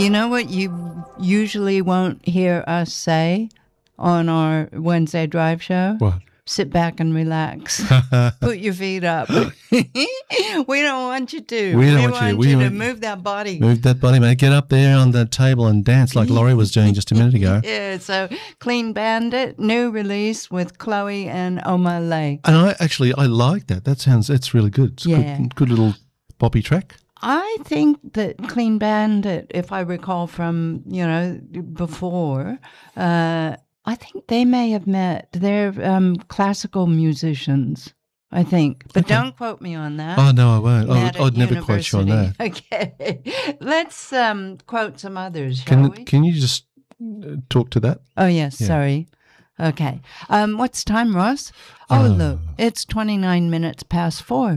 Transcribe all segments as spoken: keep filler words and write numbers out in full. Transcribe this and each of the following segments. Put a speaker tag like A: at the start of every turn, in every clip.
A: You know what you usually won't hear us say on our Wednesday Drive show?
B: What?
A: Sit back and relax. Put your feet up. We don't want you to.
B: We don't
A: we
B: want you to.
A: want
B: We
A: you to
B: want-
A: move that body.
B: Move that body, mate. Get up there on the table and dance like Laurie was doing just a minute ago.
A: Yeah, so Clean Bandit, new release with Chloe and Oma Lay.
B: And I actually, I like that. That sounds, it's really good. It's
A: Yeah.
B: good, good little boppy track.
A: I think that Clean Bandit, if I recall from, you know, before, uh, I think they may have met. They're um, classical musicians, I think. But
B: Okay.
A: don't quote me on that.
B: Oh, no, I won't. I
A: Not
B: would,
A: at
B: I'd never quote you on that.
A: university. Okay. Let's um, quote some others, shall
B: Can,
A: we?
B: can you just uh, talk to that?
A: Oh, yes,
B: Yeah.
A: sorry. Okay. Um, what's time, Ross? Oh,
B: Oh.
A: look, it's twenty-nine minutes past four.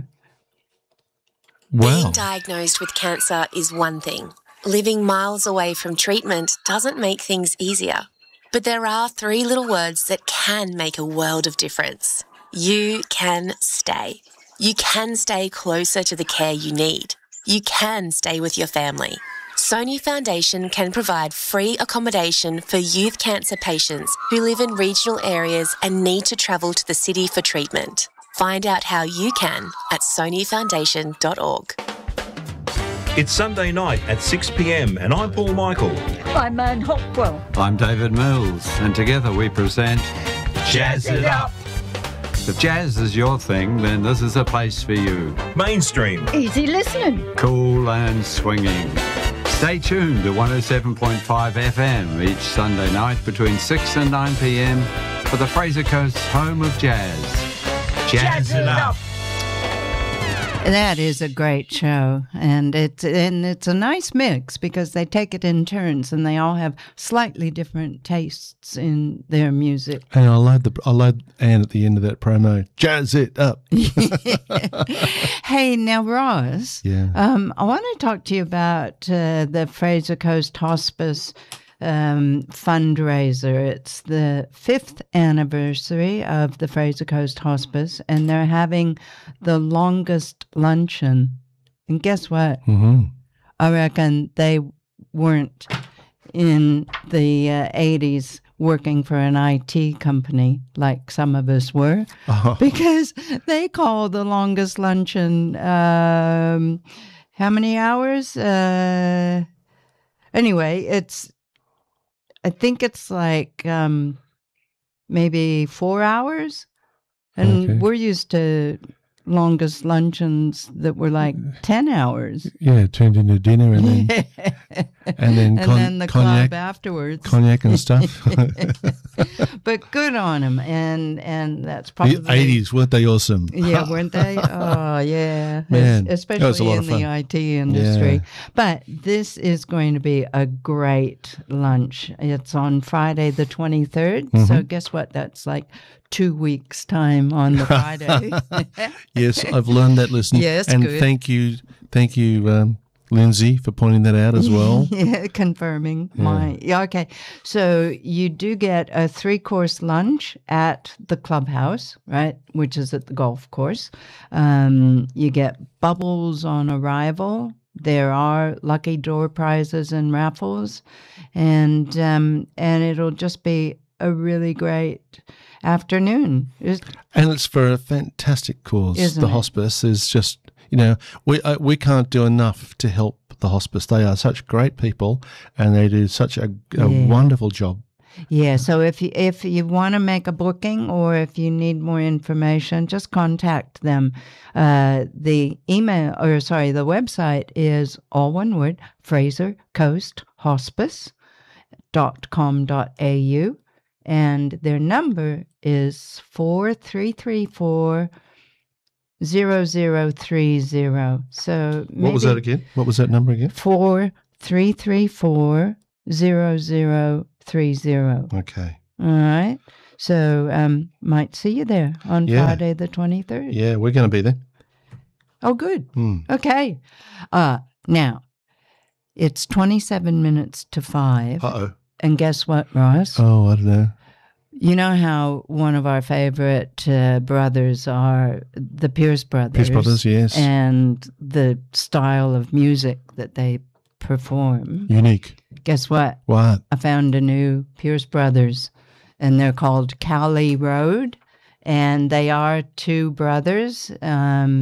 B: Wow.
C: Being diagnosed with cancer is one thing. Living miles away from treatment doesn't make things easier. But there are three little words that can make a world of difference. You can stay. You can stay closer to the care you need. You can stay with your family. Sony Foundation can provide free accommodation for youth cancer patients who live in regional areas and need to travel to the city for treatment. Find out how you can at sony foundation dot org.
D: It's Sunday night at six p m and I'm Paul Michael.
E: I'm Anne Hopwell.
F: I'm David Mills, and together we present
D: Jazz it up.
F: If jazz is your thing, then this is a place for you.
D: Mainstream,
E: Easy listening.
F: Cool and swinging. Stay tuned to one oh seven point five F M each Sunday night between six and nine p m for the Fraser Coast's home of jazz.
D: Jazz it up.
A: That is a great show, and it's and it's a nice mix because they take it in turns, and they all have slightly different tastes in their music.
B: And I like the I like Anne at the end of that promo. Jazz it up.
A: Hey, now Ross,
B: Yeah.
A: um, I want to talk to you about uh, the Fraser Coast Hospice um, fundraiser. It's the fifth anniversary of the Fraser Coast Hospice, and they're having the longest luncheon. And guess what?
B: Mm-hmm.
A: I reckon they weren't in the uh, eighties working for an I T company like some of us were,
B: Oh.
A: because they call the longest luncheon um, how many hours? Uh, anyway, it's I think it's like um, maybe four hours, and
B: Okay.
A: we're used to longest luncheons that were like ten hours.
B: Yeah, turned into dinner and then and then,
A: and
B: con-
A: then the
B: cognac,
A: club afterwards.
B: cognac and stuff.
A: But good on them, and and that's probably
B: The eighties, weren't they awesome?
A: Yeah, weren't they? Oh, yeah.
B: Man,
A: Es-
B: that was a
A: especially
B: lot
A: in
B: of
A: the
B: fun.
A: I T industry.
B: Yeah.
A: But this is going to be a great lunch. It's on Friday the twenty-third. So
B: Mm-hmm.
A: guess what? That's like two weeks' time on the Friday.
B: Yes, I've learned that lesson.
A: Yes,
B: and
A: good.
B: thank you, thank you, um, Lindsay, for pointing that out as well.
A: Yeah, confirming my yeah, okay. So you do get a three course lunch at the clubhouse, right? Which is at the golf course. Um, you get bubbles on arrival. There are lucky door prizes and raffles, and um, and it'll just be a really great afternoon. It's-
B: And it's for a fantastic cause.
A: Isn't
B: the
A: it?
B: hospice is just, you know, we uh, we can't do enough to help the hospice. They are such great people, and they do such a, a
A: Yeah.
B: wonderful job.
A: Yeah, so if you, if you want to make a booking or if you need more information, just contact them. Uh, the email, or sorry, the website is all one word, fraser coast hospice dot com dot a u, and their number is four three three four zero zero three zero. So
B: What was that again? What was that number again?
A: Four three three four zero zero three zero.
B: Okay.
A: All right. So um might see you there on
B: Yeah.
A: Friday the twenty-third.
B: Yeah, we're going to be there.
A: Oh, good.
B: Hmm.
A: Okay. Uh now it's twenty-seven minutes to five.
B: Uh-oh.
A: And guess what, Ross?
B: Oh, I don't know.
A: You know how one of our favorite uh, brothers are the Pierce brothers.
B: Pierce Brothers, yes.
A: And the style of music that they perform.
B: Unique.
A: Guess what?
B: What?
A: I found a new Pierce Brothers, and they're called Cowley Road, and they are two brothers. Um,